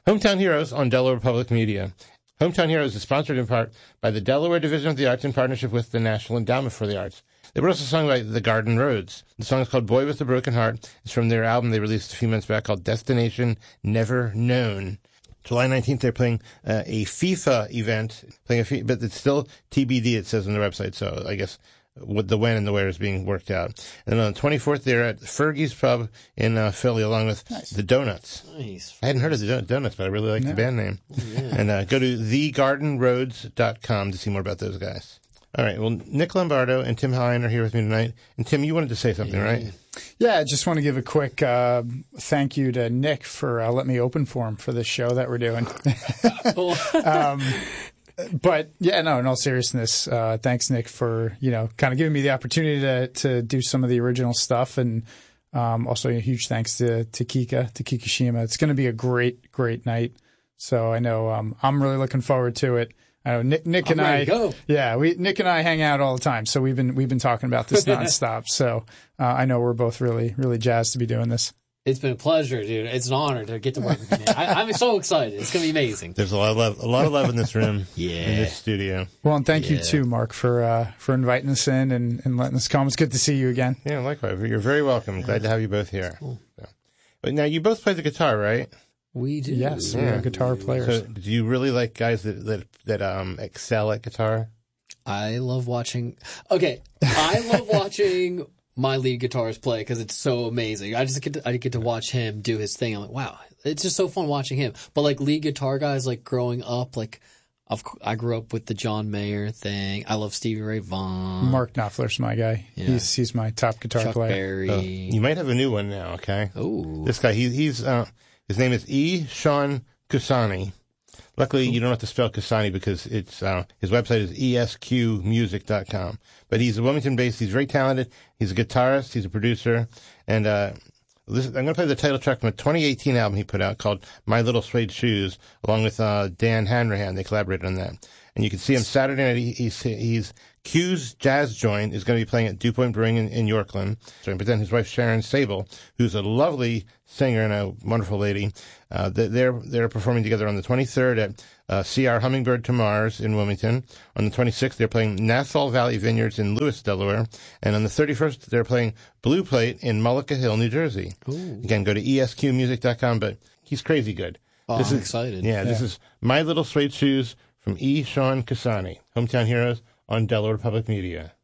Hometown Heroes on Delaware Public Media. Hometown Heroes is sponsored in part by the Delaware Division of the Arts in partnership with the National Endowment for the Arts. They were also sung by The Garden Roads. The song is called Boy with a Broken Heart. It's from their album they released a few months back called Destination Never Known. July 19th, they're playing a FIFA event, but it's still TBD, it says on their website, so I guess the when and the where is being worked out. And on the 24th, they're at Fergie's Pub in Philly, along with the Donuts. Nice. I hadn't heard of the Donuts, but I really like the band name. Yeah. And go to thegardenroads.com to see more about those guys. All right, well, Nick Lombardo and Tim Hine are here with me tonight. And Tim, you wanted to say something, right? Yeah, I just want to give a quick thank you to Nick for letting me open for him for this show that we're doing. But yeah, no, in all seriousness, thanks, Nick, for, kind of giving me the opportunity to do some of the original stuff. And also a huge thanks to Kika Shima. It's going to be a great, great night. So I know I'm really looking forward to it. I know Nick and I, Nick and I hang out all the time. So we've been talking about this nonstop. So I know we're both really, really jazzed to be doing this. It's been a pleasure, dude. It's an honor to get to work with you. I'm so excited. It's going to be amazing. There's a lot of love in this room, in this studio. Well, and thank you too, Mark, for inviting us in and letting us come. It's good to see you again. Yeah, likewise. You're very welcome. Glad to have you both here. Cool. So. But now you both play the guitar, right? We do. Yes, we're guitar players. So do you really like guys that excel at guitar? I love watching. Okay, I love watching my lead guitarist play because it's so amazing. I get to watch him do his thing. I'm like, wow, it's just so fun watching him. But like lead guitar guys, like growing up, like I grew up with the John Mayer thing. I love Stevie Ray Vaughan. Mark Knopfler's my guy. Yeah. He's my top guitar Chuck player. Berry. You might have a new one now. Okay. Oh, this guy. He's his name is E. Sean Kusani. Luckily, you don't have to spell Kusani because it's his website is esqmusic.com. But he's a Wilmington-based. He's very talented. He's a guitarist. He's a producer. And I'm going to play the title track from a 2018 album he put out called My Little Suede Shoes, along with Dan Hanrahan. They collaborated on that. And you can see him Saturday night. He's Q's Jazz Joint is going to be playing at Dew Point Brewing in Yorkland. But then his wife Sharon Sable, who's a lovely singer and a wonderful lady, they're performing together on the 23rd at CR Hummingbird to Mars in Wilmington. On the 26th, they're playing Nassau Valley Vineyards in Lewis, Delaware. And on the 31st, they're playing Blue Plate in Mullica Hill, New Jersey. Ooh. Again, go to esqmusic.com, but he's crazy good. Oh, I'm excited. Yeah, this is My Little Suede Shoes from E. Sean Kusani, Hometown Heroes on Delaware Public Media.